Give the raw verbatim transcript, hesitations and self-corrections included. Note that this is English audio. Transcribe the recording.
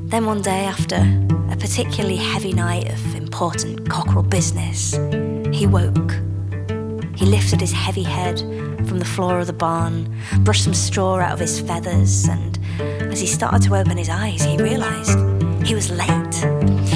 Then one day, after a particularly heavy night of important cockerel business, he woke. He lifted his heavy head from the floor of the barn, brushed some straw out of his feathers, and as he started to open his eyes, he realised he was late.